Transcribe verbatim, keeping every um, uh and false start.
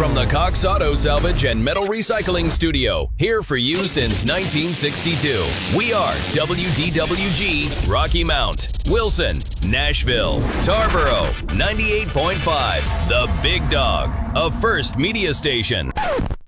From the Cox Auto Salvage and Metal Recycling Studio, here for you since nineteen sixty-two. We are W D W G, Rocky Mount, Wilson, Nashville, Tarboro, ninety-eight point five, The Big Dog, a First Media Station.